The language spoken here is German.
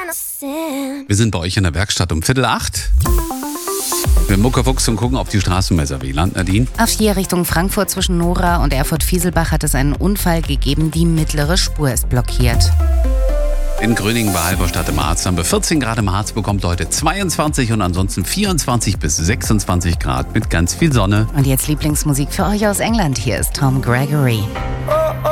Wir sind bei euch in der Werkstatt um 7:45. Wir Muckefuchs und gucken auf die Straßenmesser. Wie landet Nadine? Auf die Richtung Frankfurt zwischen Nora und Erfurt-Fieselbach hat es einen Unfall gegeben. Die mittlere Spur ist blockiert. In Gröningen bei Halberstadt im Harz haben wir 14 Grad im Harz, bekommt heute 22 und ansonsten 24 bis 26 Grad mit ganz viel Sonne. Und jetzt Lieblingsmusik für euch aus England. Hier ist Tom Gregory. Oh,